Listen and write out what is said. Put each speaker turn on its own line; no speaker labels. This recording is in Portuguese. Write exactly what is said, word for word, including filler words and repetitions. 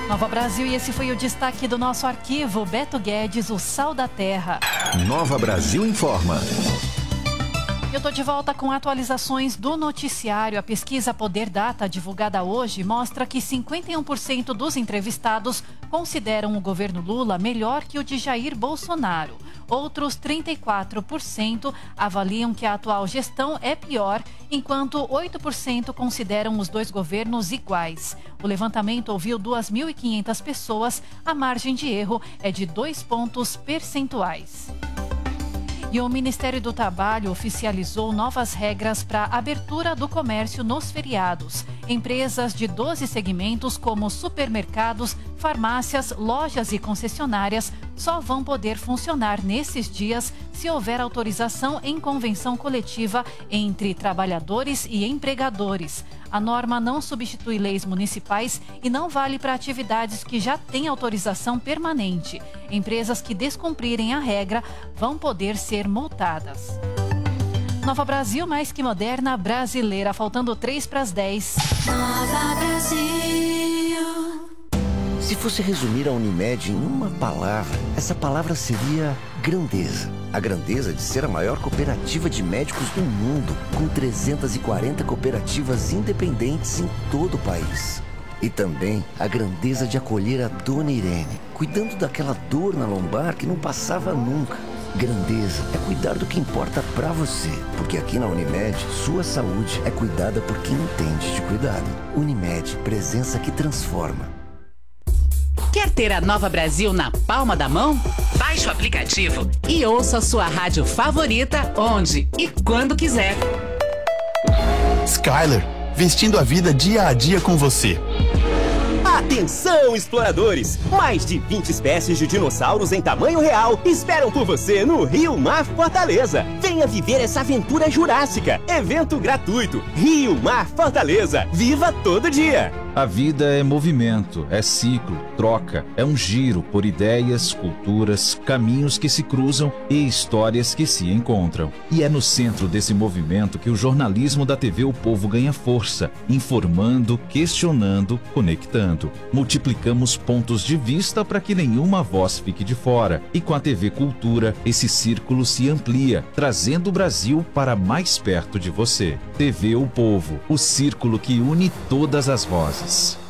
Nova Brasil, e esse foi o destaque do nosso arquivo. Beto Guedes, o sal da terra.
Nova Brasil informa.
Eu estou de volta com atualizações do noticiário. A pesquisa Poder Data, divulgada hoje, mostra que cinquenta e um por cento dos entrevistados consideram o governo Lula melhor que o de Jair Bolsonaro. Outros trinta e quatro por cento avaliam que a atual gestão é pior, enquanto oito por cento consideram os dois governos iguais. O levantamento ouviu duas mil e quinhentas pessoas, a margem de erro é de dois pontos percentuais. E o Ministério do Trabalho oficializou novas regras para a abertura do comércio nos feriados. Empresas de doze segmentos, como supermercados, farmácias, lojas e concessionárias, só vão poder funcionar nesses dias se houver autorização em convenção coletiva entre trabalhadores e empregadores. A norma não substitui leis municipais e não vale para atividades que já têm autorização permanente. Empresas que descumprirem a regra vão poder ser multadas. Nova Brasil, mais que moderna, brasileira. Faltando três para as dez.
Nova Brasil.
Se fosse resumir a Unimed em uma palavra, essa palavra seria grandeza. A grandeza de ser a maior cooperativa de médicos do mundo, com trezentas e quarenta cooperativas independentes em todo o país. E também a grandeza de acolher a Dona Irene, cuidando daquela dor na lombar que não passava nunca. Grandeza é cuidar do que importa pra você, porque aqui na Unimed, sua saúde é cuidada por quem entende de cuidado. Unimed, presença que transforma.
Quer ter a Nova Brasil na palma da mão? Baixe o aplicativo e ouça a sua rádio favorita onde e quando quiser.
Skyler, vestindo a vida dia a dia com você.
Atenção, exploradores! Mais de vinte espécies de dinossauros em tamanho real esperam por você no Rio Mar Fortaleza. Venha viver essa aventura jurássica. Evento gratuito. Rio Mar Fortaleza. Viva todo dia!
A vida é movimento, é ciclo, troca, é um giro por ideias, culturas, caminhos que se cruzam e histórias que se encontram. E é no centro desse movimento que o jornalismo da T V O Povo ganha força, informando, questionando, conectando. Multiplicamos pontos de vista para que nenhuma voz fique de fora. E com a T V Cultura, esse círculo se amplia, trazendo o Brasil para mais perto de você. T V O Povo, o círculo que une todas as vozes.